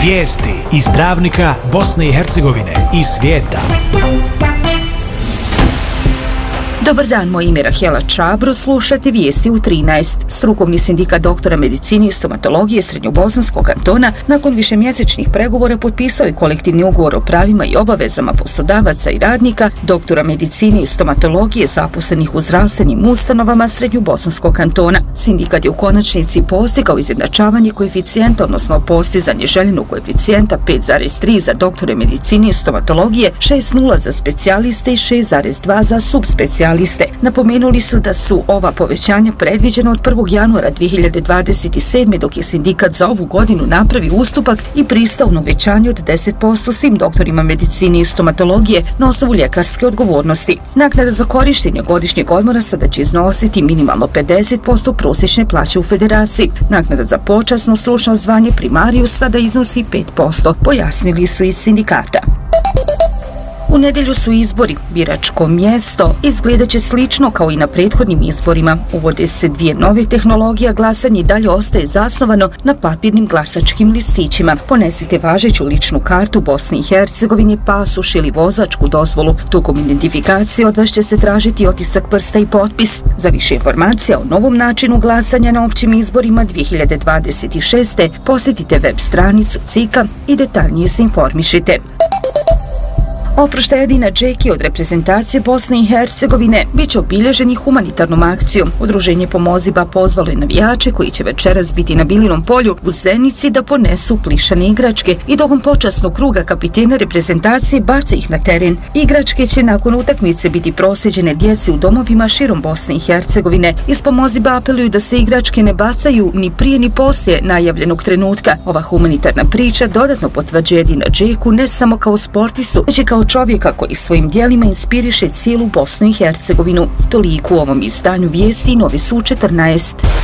Vijesti iz Travnika, Bosne i Hercegovine i svijeta. Dobar dan, moje ime je Rahela Čabro, slušate vijesti u 13. Strukovni sindikat doktora medicine i stomatologije Srednjobosanskog kantona nakon višemjesečnih pregovora potpisao je kolektivni ugovor o pravima i obavezama poslodavaca i radnika doktora medicine i stomatologije zaposlenih u zdravstvenim ustanovama Srednjobosanskog kantona. Sindikat je u konačnici postigao izjednačavanje koeficijenta, odnosno postizanje željenog koeficijenta 5,3 za doktore medicine i stomatologije, 6,0 za specijaliste i 6,2 za subspecijaliste. Napomenuli su da su ova povećanja predviđena od 1. januara 2027. dok je sindikat za ovu godinu napravio ustupak i pristao na uvećanje od 10% svim doktorima medicine i stomatologije na osnovu ljekarske odgovornosti. Naknada za korištenje godišnjeg odmora sada će iznositi minimalno 50% prosječne plaće u federaciji. Naknada za počasno stručno zvanje primarijus sada iznosi 5%, pojasnili su iz sindikata. U nedjelju su izbori. Biračko mjesto izgledat će slično kao i na prethodnim izborima. Uvode se dvije nove tehnologije, a glasanje i dalje ostaje zasnovano na papirnim glasačkim listićima. Ponesite važeću ličnu kartu Bosne i Hercegovine, pasoš ili vozačku dozvolu. Tokom identifikacije od vas će se tražiti otisak prsta i potpis. Za više informacija o novom načinu glasanja na općim izborima 2026. posjetite web stranicu CIK-a i detaljnije se informišite. Oproštaj Edina Džeki od reprezentacije Bosne i Hercegovine bit će obilježeni humanitarnom akcijom. Udruženje Pomoziba pozvalo je navijače koji će večeras biti na Bilinom polju u Zenici da ponesu plišane igračke i tokom počasnog kruga kapitena reprezentacije bace ih na teren. Igračke će nakon utakmice biti proslijeđene djeci u domovima širom Bosne i Hercegovine. Iz Pomoziba apeluju da se igračke ne bacaju ni prije ni poslije najavljenog trenutka. Ova humanitarna priča dodatno potvrđuje Edina Džeku ne samo kao sportistu, već i kao čovjeka koji svojim dijelima inspiriše cijelu Bosnu i Hercegovinu. Toliko u ovom izdanju vijesti Novi Su 14.